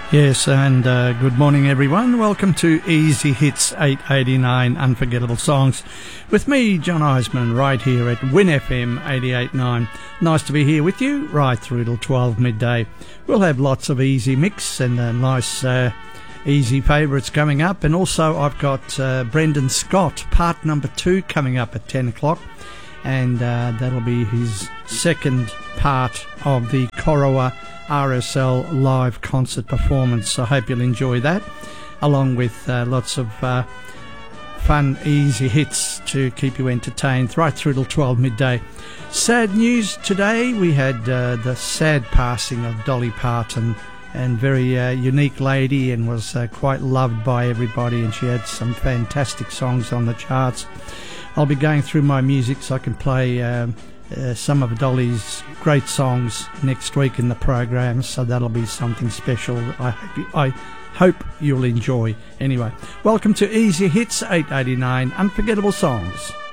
Yes, and good morning everyone. Welcome to Easy Hits 889 Unforgettable Songs with me, John Eisman, right here at Win FM 88.9. Nice to be here with you right through till 12 midday. We'll have lots of easy mix and nice easy favourites coming up, and also I've got Brendan Scott, part number 2, coming up at 10 o'clock, and that'll be his second part of the Corowa RSL live concert performance. I hope you'll enjoy that, along with lots of fun, easy hits to keep you entertained right through till 12 midday. Sad news today, we had the sad passing of Dolly Parton, and very unique lady, and was quite loved by everybody, and she had some fantastic songs on the charts. I'll be going through my music so I can play some of Dolly's great songs next week in the program, so that'll be something special. I hope you'll enjoy. Anyway, welcome to Easy Hits 889 Unforgettable Songs.